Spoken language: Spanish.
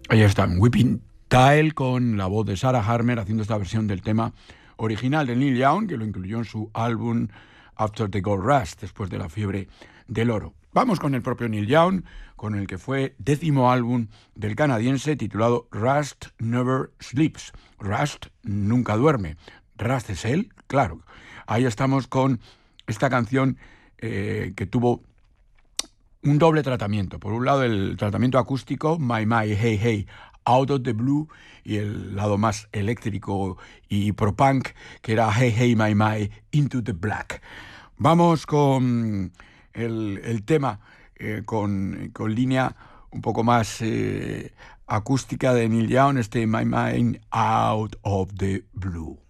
Ahí están, Whipping Tail con la voz de Sarah Harmer haciendo esta versión del tema original de Neil Young, que lo incluyó en su álbum After the Gold Rush, después de la fiebre del oro. Vamos con el propio Neil Young, con el que fue 10º álbum del canadiense titulado Rust Never Sleeps. Rust nunca duerme. Rust es él, claro. Ahí estamos con esta canción que tuvo un doble tratamiento. Por un lado, el tratamiento acústico, My My Hey Hey, Out of the Blue, y el lado más eléctrico y pro-punk, que era Hey Hey My My, Into the Black. Vamos con el tema con línea un poco más acústica de Neil Young, este My Mind Out of the Blue.